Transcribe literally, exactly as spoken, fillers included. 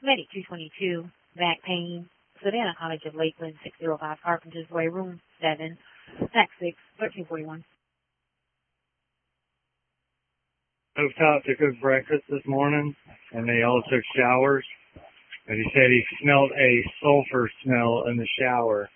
Medic two twenty-two, back pain, Savannah College of Lakeland, six oh five Carpenter's Way, room seven, tax six, thirteen forty-one. Stovetop to cook breakfast this morning, and they all took showers. But he said he smelled a sulfur smell in the shower.